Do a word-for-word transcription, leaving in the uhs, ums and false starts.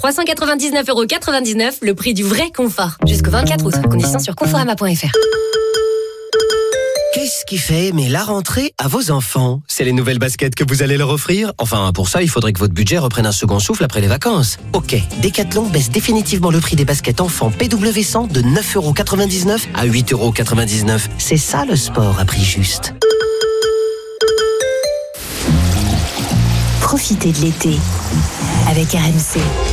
trois cent quatre-vingt-dix-neuf euros quatre-vingt-dix-neuf, le prix du vrai confort. Jusqu'au vingt-quatre août. Conditions sur conforama point f r. Qu'est-ce qui fait aimer la rentrée à vos enfants? C'est les nouvelles baskets que vous allez leur offrir? Enfin, pour ça, il faudrait que votre budget reprenne un second souffle après les vacances. Ok, Decathlon baisse définitivement le prix des baskets enfants P W cent de neuf euros quatre-vingt-dix-neuf à huit euros quatre-vingt-dix-neuf. C'est ça le sport à prix juste. Profitez de l'été avec R M C.